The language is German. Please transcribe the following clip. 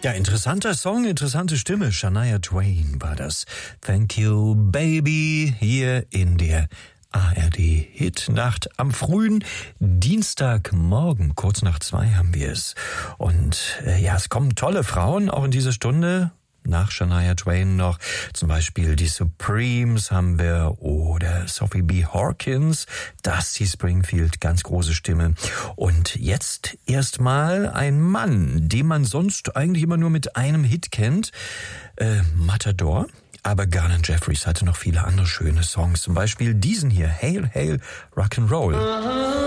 Ja, interessanter Song, interessante Stimme. Shania Twain war das. Thank you, baby, hier in der ARD-Hitnacht am frühen Dienstagmorgen. Kurz nach 2 haben wir es. Und ja, es kommen tolle Frauen auch in diese Stunde. Nach Shania Twain noch zum Beispiel die Supremes haben wir oder Sophie B. Hawkins, Dusty Springfield, ganz große Stimme. Und jetzt erstmal ein Mann, den man sonst eigentlich immer nur mit einem Hit kennt, Matador. Aber Garland Jeffries hatte noch viele andere schöne Songs, zum Beispiel diesen hier, Hail, Hail, Rock'n'Roll.